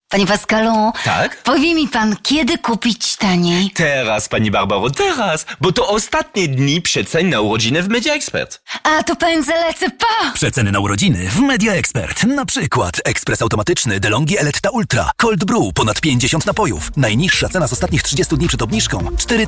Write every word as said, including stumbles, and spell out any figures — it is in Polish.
Panie Pascalu, Tak? powie mi pan, kiedy kupić taniej? Teraz, pani Barbaro, teraz, bo to ostatnie dni przeceń na urodziny w Media Expert. A to pędzę lecę, pa! Przeceny na urodziny w Media Expert. Na przykład ekspres automatyczny DeLonghi Eletta Ultra, Cold Brew, ponad pięćdziesiąt napojów. Najniższa cena z ostatnich trzydziestu dni przed obniżką cztery